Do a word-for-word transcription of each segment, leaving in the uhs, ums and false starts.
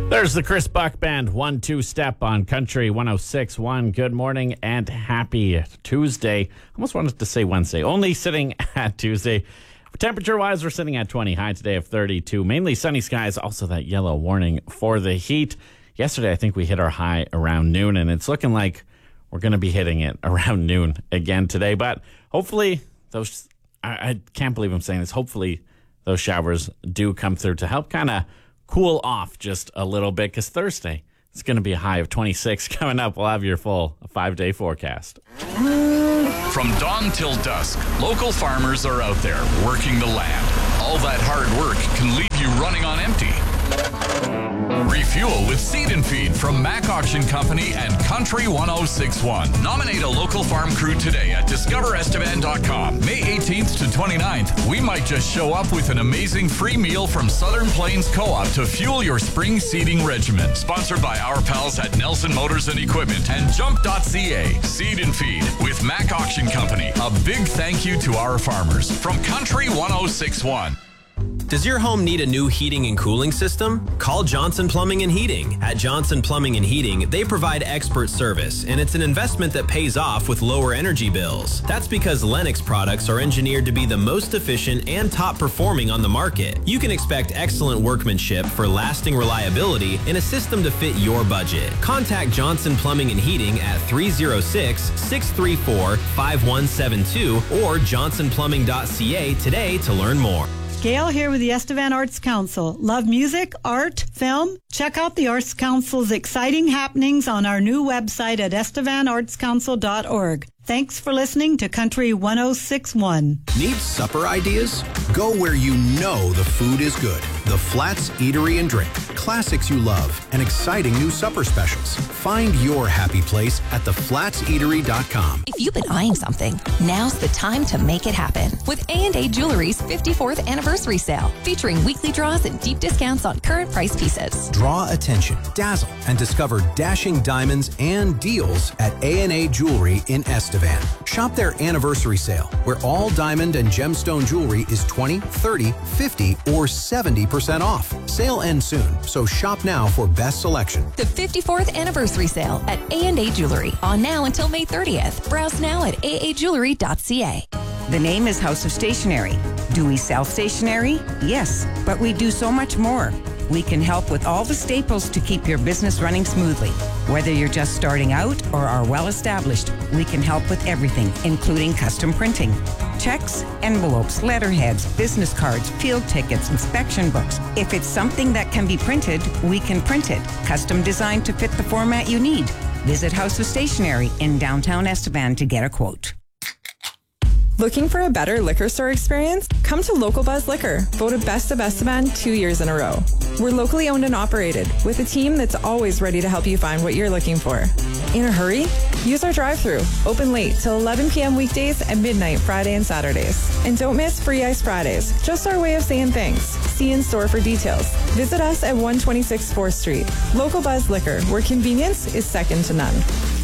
There's the Chris Buck Band, one two step on Country one oh six point one. Good morning and happy Tuesday. Almost wanted to say Wednesday. Only sitting at Tuesday. Temperature-wise, we're sitting at twenty. High today of thirty-two. Mainly sunny skies. Also that yellow warning for the heat. Yesterday, I think we hit our high around noon, and it's looking like we're going to be hitting it around noon again today. But hopefully, those I, I can't believe I'm saying this. Hopefully, those showers do come through to help kind of cool off just a little bit, because Thursday it's going to be a high of twenty-six. Coming up, we'll have your full five-day forecast. From dawn till dusk, local farmers are out there working the land. All that hard work can leave you running on empty. Refuel with Seed and Feed from Mac Auction Company and Country one oh six point one. Nominate a local farm crew today at discover estevan dot com. May eighteenth to twenty-ninth, we might just show up with an amazing free meal from Southern Plains Co-op to fuel your spring seeding regimen. Sponsored by our pals at Nelson Motors and Equipment and jump dot c a. Seed and Feed with Mac Auction Company. A big thank you to our farmers from Country one oh six point one. Does your home need a new heating and cooling system? Call Johnson Plumbing and Heating. At Johnson Plumbing and Heating, they provide expert service, and it's an investment that pays off with lower energy bills. That's because Lennox products are engineered to be the most efficient and top performing on the market. You can expect excellent workmanship for lasting reliability in a system to fit your budget. Contact Johnson Plumbing and Heating at three oh six, six three four, five one seven two or johnson plumbing dot c a today to learn more. Gail here with the Estevan Arts Council. Love music, art, film? Check out the Arts Council's exciting happenings on our new website at estevan arts council dot org. Thanks for listening to Country one oh six point one. Need supper ideas? Go where you know the food is good. The Flats Eatery and Drink. Classics you love and exciting new supper specials. Find your happy place at the flats eatery dot com. If you've been eyeing something, now's the time to make it happen with A and A Jewelry's fifty-fourth anniversary sale, featuring weekly draws and deep discounts on current price pieces. Draw attention, dazzle, and discover dashing diamonds and deals at A and A Jewelry in Estevan. Shop their anniversary sale, where all diamond and gemstone jewelry is twenty, thirty, fifty, or seventy percent off. Sale ends soon, so shop now for best selection. The fifty-fourth anniversary sale at A and A Jewelry, on now until May thirtieth. Browse now at a a jewelry dot c a. The name is House of Stationery. Do we sell stationery? Yes, but we do so much more. We can help with all the staples to keep your business running smoothly. Whether you're just starting out or are well established, we can help with everything, including custom printing. Checks, envelopes, letterheads, business cards, field tickets, inspection books. If it's something that can be printed, we can print it. Custom designed to fit the format you need. Visit House of Stationery in downtown Estevan to get a quote. Looking for a better liquor store experience? Come to Local Buzz Liquor, voted Best of Estevan two years in a row. We're locally owned and operated, with a team that's always ready to help you find what you're looking for. In a hurry? Use our drive-thru, open late till eleven p.m. weekdays and midnight Friday and Saturdays. And don't miss Free Ice Fridays, just our way of saying thanks. See in store for details. Visit us at one twenty-six fourth Street. Local Buzz Liquor, where convenience is second to none.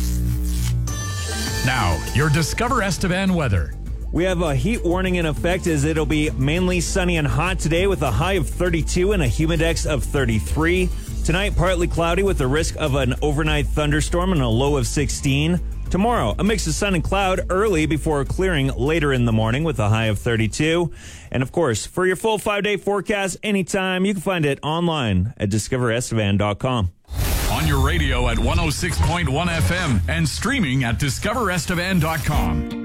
Now, your Discover Estevan weather. We have a heat warning in effect, as it'll be mainly sunny and hot today with a high of thirty-two and a humidex of thirty-three. Tonight, partly cloudy with the risk of an overnight thunderstorm and a low of sixteen. Tomorrow, a mix of sun and cloud early before clearing later in the morning with a high of thirty-two. And of course, for your full five-day forecast anytime, you can find it online at discover estevan dot com. On your radio at one oh six point one F M and streaming at discover estevan dot com.